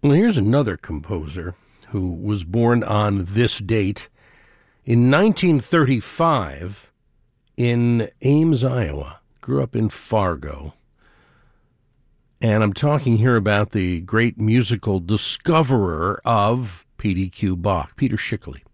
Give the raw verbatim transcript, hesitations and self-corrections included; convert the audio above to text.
Well, here's another composer who was born on this date in nineteen thirty-five in Ames, Iowa. Grew up in Fargo. And I'm talking here about the great musical discoverer of P D Q Bach, Peter Schickele.